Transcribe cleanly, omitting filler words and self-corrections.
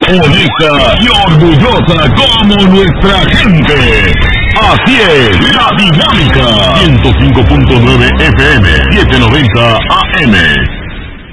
honesta y orgullosa como nuestra gente. Así es, La Dinámica. 105.9 FM, 790 AM.